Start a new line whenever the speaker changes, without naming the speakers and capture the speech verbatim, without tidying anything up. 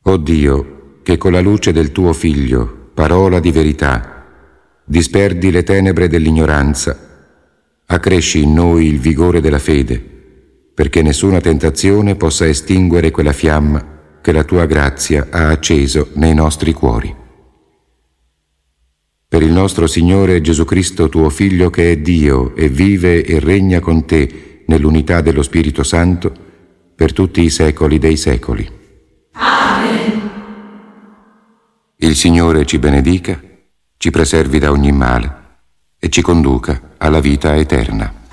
O Dio, che con la luce del tuo Figlio, parola di verità, disperdi le tenebre dell'ignoranza, accresci in noi il vigore della fede, perché nessuna tentazione possa estinguere quella fiamma che la tua grazia ha acceso nei nostri cuori. Per il nostro Signore Gesù Cristo, tuo Figlio, che è Dio e vive e regna con te nell'unità dello Spirito Santo, per tutti i secoli dei secoli.
Amen.
Il Signore ci benedica, ci preservi da ogni male e ci conduca alla vita eterna.